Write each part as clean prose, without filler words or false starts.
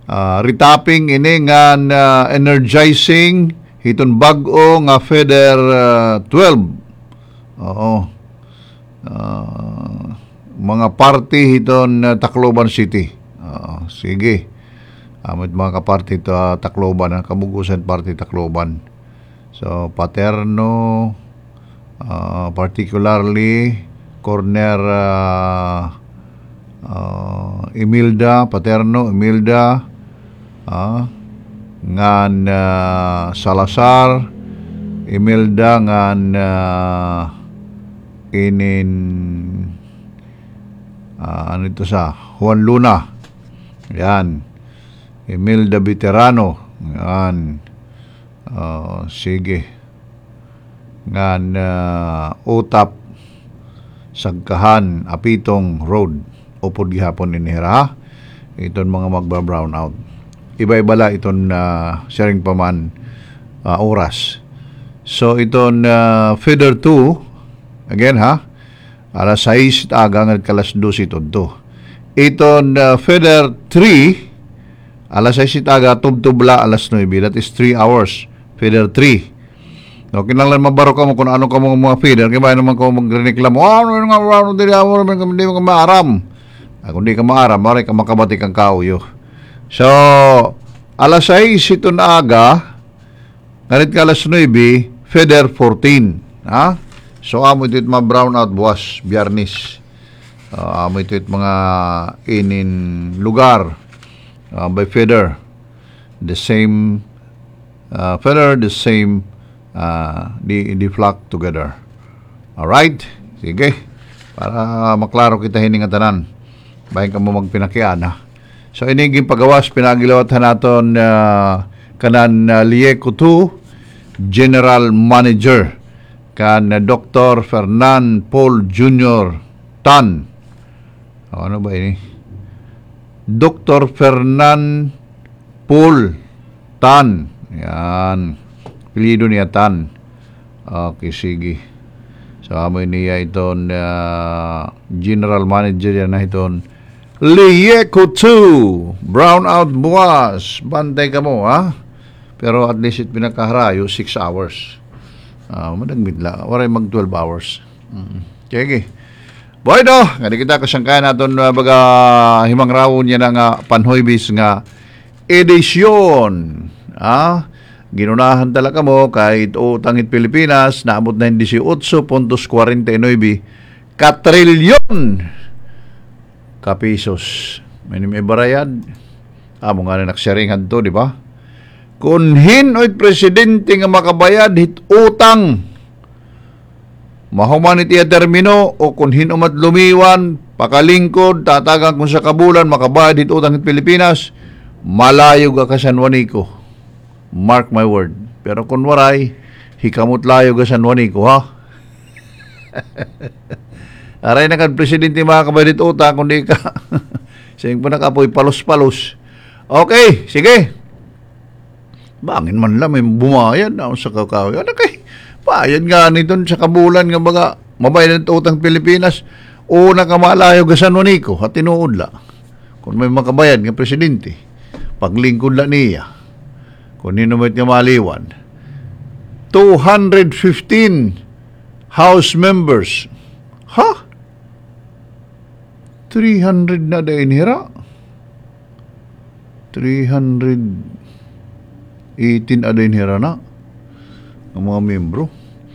retapping ini nga energizing hiton bag-o nga FEDER 12. Oo. Mga party hiton Tacloban City. Sige. Amit mga kaparty ito Tacloban, Kamugusan Party Tacloban. So, Paterno, particularly Corner Imelda, Paterno, Imelda, ngan Salazar, Imelda ngan inin ano ito sa Juan Luna. Yan. Imelda Veterano. Yan. Sige. Ngan Utap Sagkahan Apitong Road. Upod gihapon inihira. Iton mga magba-brown out. Iba-ibala iton sharing paman oras. So iton feeder 2 again alas 6 agang kalas 12 iton to. Iton feeder 3 alas 6 taga tubtubla alas 9. That is 3 hours. Feeder 3. No, kinahanglan mabaro ka mo kung ano ka mga feeder. Kaya ba naman ko magreklamo, ano nga, hindi mo ka maaram. Kung di ka maaram, maray ka makabati kang kauyo. So, alas 6 ito na aga, ngalit ka alas 9, feeder 14. Ha? So, amo ito mga brown out buwas, biyernis. Amo ito mga inin lugar. By feeder, the same feeder, the same the flock together. Alright? Sige. Para maklaro kita hining tanan. Bahin ka mo magpinakian So iniging pagawas pinagilawatan naton kanan Lieco 2 General Manager kan Dr. Fernan Paul Jr. Tan. Ano ba ini? Dr. Fernan Paul Tan. Yan. Pilido niya Tan. Okay, sige. So, amoy niya iton General Manager yan na iton Lieco 2. Brown out buwas. Bantay ka mo, Pero at least it pinakaharayo 6 hours. Madagmit lang. Waray mag 12 hours. Sige. Bueno, nga di kita kasangkayan natin baga himang rawon niya nga panhoybis nga edisyon. Ginunahan talaga mo kahit utangit Pilipinas naabot na 18.49 katrilyon kapisos. May ibarayad. Amo nga na naksyaringan to, di ba? Kung hino't presidente nga makabayad hit utang mahuman iti termino o kung hinumat lumiwan, pakalingkod, tatagang kung sa kabulan, makabayad dito utang Pilipinas, malayo ka San Juanico. Mark my word. Pero kung waray, hikamot layo ka San Juanico, Aray na kan presidente makabayad dito utang, kundi ka. Sayang pa nakapoy, palos-palos. Okay, sige. Bangin man lang, may bumayad na sa kakao. Ano kay? Bayad nga nito sa kabulan nga baga mabayad ng utang Pilipinas una ka malayo ga San Juanico at tinuod la kung may makabayad nga presidente paglingkod la niya kung ninumit nga maliwan 215 House members 300 na dahin hira 318 adahin hira na ang mga membro.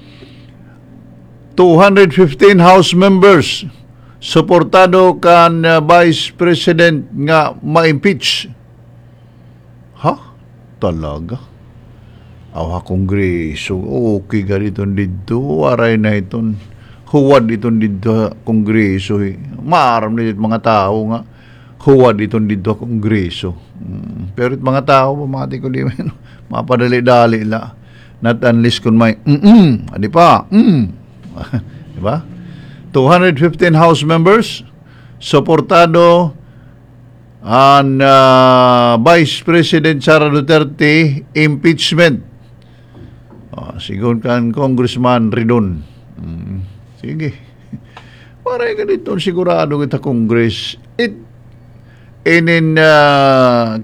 215 House members suportado kan Vice President nga ma-impeach. Talaga? Awa Kongreso. Okay ka dito dito. Waray na iton. Huwad iton dito Kongreso. Maaram na dito mga tao nga. Huwad iton dito Kongreso. Pero it mga tao, pamati ko di mapadali-dali la. Not unless kung may adi pa diba? 215 House members suportado ang Vice President Sara Duterte impeachment. Sigon kan Congressman Ridon. Sige. Paray ka dito sigurado kita Congress. Inin